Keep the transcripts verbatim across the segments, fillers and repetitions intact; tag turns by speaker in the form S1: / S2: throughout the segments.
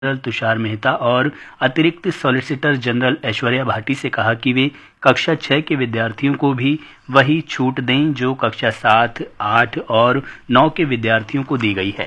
S1: General Tushar Mehta और अतिरिक्त solicitor general Aishwarya Bhati से कहा कि वे कक्षा छह के विद्यार्थियों को भी वही छूट दें जो कक्षा सात, आठ और नौ के विद्यार्थियों को दी गई है।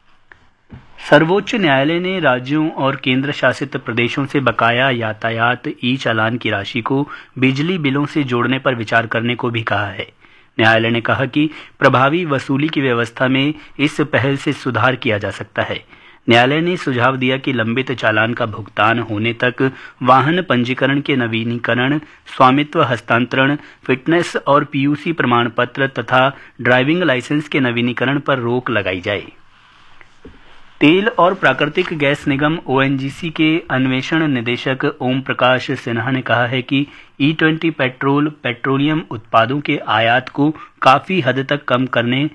S1: सर्वोच्च न्यायालय ने राज्यों और केंद्र शासित प्रदेशों से बकाया यातायात ई चालान की राशि को बिजली बिलों से जोड़ने पर विचार करने को भी कहा है। न्यायालय ने कहा कि प्रभावी वसूली की व्यवस्था में इस पहल से सुधार किया जा सकता है। न्यायालय ने सुझाव दिया कि लंबित चालान का भुगतान होने तक वाहन पंजीकरण के नवीनीकरण, स्वामित्व हस्तांतरण, फिटनेस और पीयूसी प्रमाण पत्र तथा ड्राइविंग लाइसेंस के नवीनीकरण पर रोक लगाई जाए। तेल और प्राकृतिक गैस निगम ओएनजीसी के अन्वेषण निदेशक ओम प्रकाश सिन्हा ने कहा है कि ई ट्वेंटी पेट्रोल पेट्रोलियम उत्पादों के आयात को काफी हद तक कम करने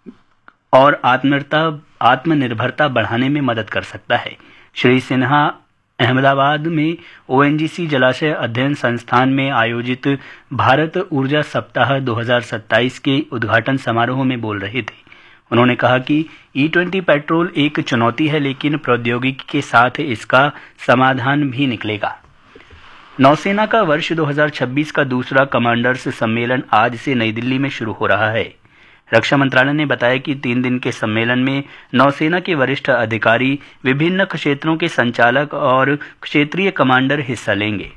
S1: और आत्मनिर्भरता आत्मनिर्भरता बढ़ाने में मदद कर सकता है। श्री सिन्हा अहमदाबाद में ओएनजीसी जलाशय अध्ययन संस्थान में आयोजित भारत ऊर्जा सप्ताह दो हज़ार सत्ताईस के उद्घाटन समारोह में बोल रहे थे। उन्होंने कहा कि ई ट्वेंटी पेट्रोल एक चुनौती है, लेकिन प्रौद्योगिकी के साथ इसका समाधान भी निकलेगा। नौसेना का वर्ष दो हज़ार छब्बीस का दूसरा कमांडर्स सम्मेलन आज से नई दिल्ली में शुरू हो रहा है। रक्षा मंत्रालय ने बताया कि तीन दिन के सम्मेलन में नौसेना के वरिष्ठ अधिकारी, विभिन्न क्षेत्रों के संचालक और क्षेत्रीय कमांडर हिस्सा लेंगे।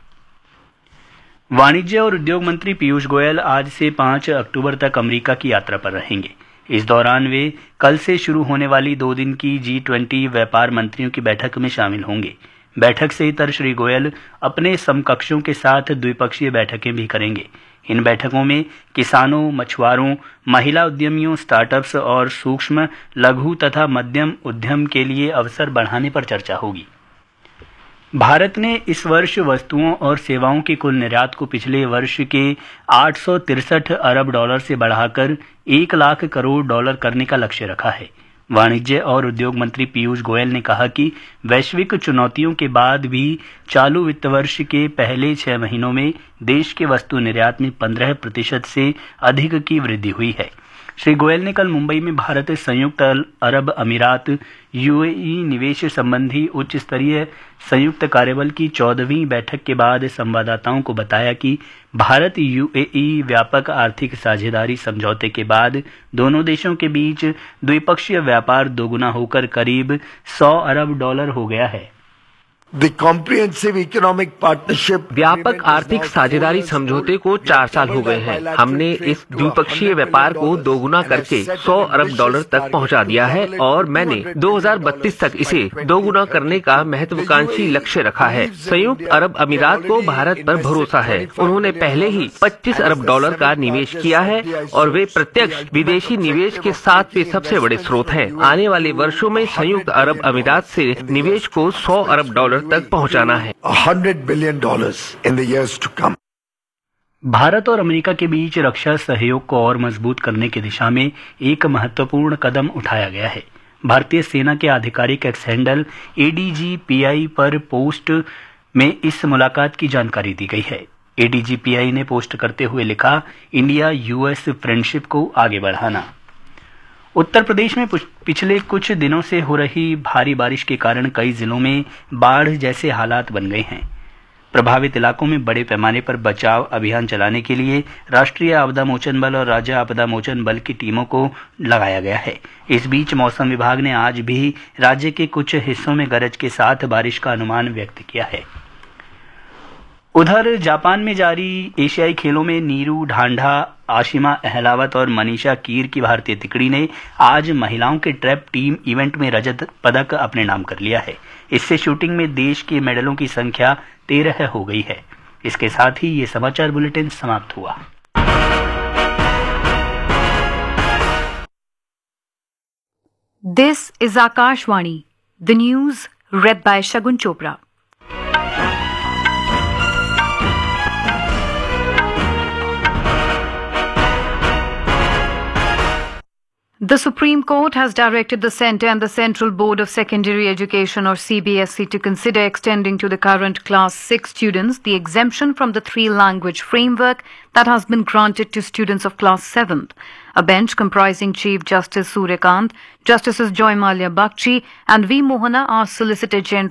S1: वाणिज्य और उद्योग मंत्री पीयूष गोयल आज से पाँच अक्टूबर तक अमेरिका की यात्रा पर रहेंगे। इस दौरान वे कल से शुरू होने वाली दो दिन की जी ट्वेंटी व्यापार मंत्रियों की बैठक में शामिल होंगे। बैठक से इतर श्री गोयल अपने समकक्षों के साथ द्विपक्षीय बैठकें भी करेंगे। इन बैठकों में किसानों, मछुआरों, महिला उद्यमियों, स्टार्टअप्स और सूक्ष्म, लघु तथा मध्यम उद्यम के लिए अवसर बढ़ाने पर चर्चा होगी। भारत ने इस वर्ष वस्तुओं और सेवाओं के कुल निर्यात को पिछले वर्ष के आठ सौ तिरसठ अरब डॉलर से बढ़ाकर एक लाख करोड़ डॉलर करने का लक्ष्य रखा है। वाणिज्य और उद्योग मंत्री पीयूष गोयल ने कहा कि वैश्विक चुनौतियों के बाद भी चालू वित्त वर्ष के पहले छह महीनों में देश के वस्तु निर्यात में पंद्रह प्रतिशत से अधिक की वृद्धि हुई है। श्री गोयल ने कल मुंबई में भारत संयुक्त अरब अमीरात यूएई निवेश संबंधी उच्च स्तरीय संयुक्त कार्यबल की चौदहवीं बैठक के बाद संवाददाताओं को बताया कि भारत यूएई व्यापक आर्थिक साझेदारी समझौते के बाद दोनों देशों के बीच द्विपक्षीय व्यापार दोगुना होकर करीब सौ अरब डॉलर हो गया है।
S2: The comprehensive economic partnership
S3: व्यापक आर्थिक साझेदारी समझौते को चार साल हो गए हैं। हमने इस द्विपक्षीय व्यापार को दोगुना करके सौ अरब डॉलर तक पहुंचा दिया है और मैंने दो हज़ार बत्तीस तक इसे दोगुना करने का महत्वाकांक्षी लक्ष्य रखा है। संयुक्त अरब अमीरात को भारत पर भरोसा है। उन्होंने पहले ही पच्चीस अरब डॉलर का निवेश किया है और वे प्रत्यक्ष विदेशी निवेश के सातवें सबसे बड़े स्रोत हैं। आने वाले वर्षों में संयुक्त अरब अमीरात से निवेश को सौ अरब डॉलर तक पहुंचाना है।
S2: Hundred billion dollars in the years to come.
S1: Bharat और अमेरिका के बीच रक्षा सहयोग को और मजबूत करने की दिशा में एक महत्वपूर्ण कदम उठाया गया है। भारतीय सेना के आधिकारिक एक्स हैंडल एडीजीपीआई पर पोस्ट में इस मुलाकात की जानकारी दी गई है। एडीजीपीआई ने पोस्ट करते हुए लिखा, इंडिया यूएस फ्रेंडशिप को आगे बढ़ाना। उत्तर प्रदेश में पिछले कुछ दिनों से हो रही भारी बारिश के कारण कई जिलों में बाढ़ जैसे हालात बन गए हैं। प्रभावित इलाकों में बड़े पैमाने पर बचाव अभियान चलाने के लिए राष्ट्रीय आपदा मोचन बल और राज्य आपदा मोचन बल की टीमों को लगाया गया है। इस बीच मौसम विभाग ने आज भी राज्य के कुछ हिस्सों में गरज के साथ बारिश का अनुमान व्यक्त किया है। उधर जापान में जारी एशियाई खेलों में नीरू ढांढा, आशिमा अहलावत और मनीषा कीर की भारतीय तिकड़ी ने आज महिलाओं के ट्रैप टीम इवेंट में रजत पदक अपने नाम कर लिया है। इससे शूटिंग में देश के मेडलों की संख्या तेरह हो गई है। इसके साथ ही ये समाचार बुलेटिन समाप्त हुआ।
S4: This is Akashvani, the news red bye Shagun Chopra. The Supreme Court has directed the Centre and the Central Board of Secondary Education or C B S E to consider extending to the current Class six students the exemption from the three-language framework that has been granted to students of Class seventh. A bench comprising Chief Justice Suryakant, Justices Joy Malia Bakshi and V. Mohana are Solicitor General